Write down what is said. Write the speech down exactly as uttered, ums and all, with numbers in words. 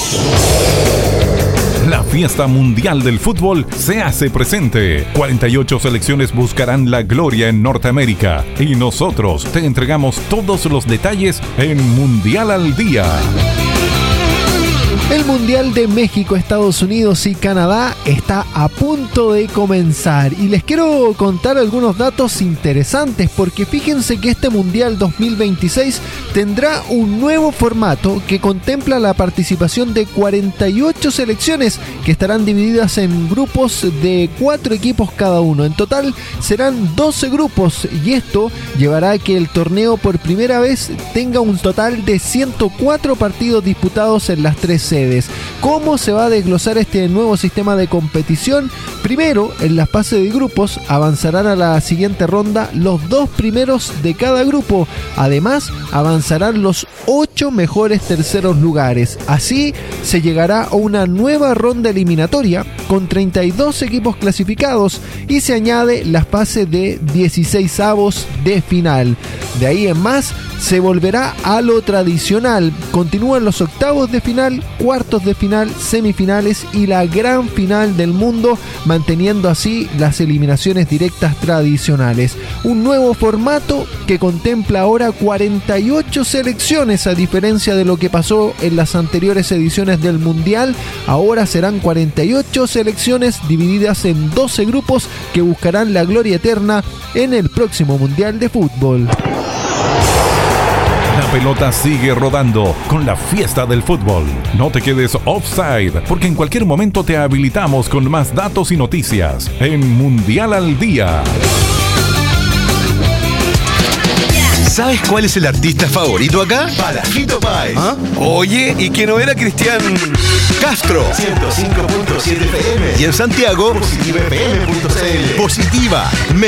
La fiesta mundial del fútbol se hace presente. cuarenta y ocho selecciones buscarán la gloria en Norteamérica y nosotros te entregamos todos los detalles en Mundial al Día. El Mundial de México, Estados Unidos y Canadá está a punto de comenzar y les quiero contar algunos datos interesantes porque fíjense que este Mundial dos mil veintiséis tendrá un nuevo formato que contempla la participación de cuarenta y ocho selecciones que estarán divididas en grupos de cuatro equipos cada uno. En total serán doce grupos y esto llevará a que el torneo por primera vez tenga un total de ciento cuatro partidos disputados en las tres sedes. ¿Cómo se va a desglosar este nuevo sistema de competición? Primero, en la fase de grupos avanzarán a la siguiente ronda los dos primeros de cada grupo. Además, avanzarán los ocho mejores terceros lugares. Así se llegará a una nueva ronda eliminatoria con treinta y dos equipos clasificados y se añade la fase de dieciseisavos de final. De ahí en más, se volverá a lo tradicional. Continúan los octavos de final, cuartos de final, semifinales y la gran final del mundo, manteniendo así las eliminaciones directas tradicionales. Un nuevo formato que contempla ahora cuarenta y ocho selecciones, a diferencia de lo que pasó en las anteriores ediciones del Mundial. Ahora serán cuarenta y ocho selecciones divididas en doce grupos que buscarán la gloria eterna en el próximo Mundial de Fútbol. La pelota sigue rodando con la fiesta del fútbol. No te quedes offside, porque en cualquier momento te habilitamos con más datos y noticias en Mundial al Día. ¿Sabes cuál es el artista favorito acá? Palafito Páez. ¿Ah? Oye, ¿y que no era Cristian Castro? ciento cinco punto siete F M. Y en Santiago, Positiva F M punto C L. Positiva.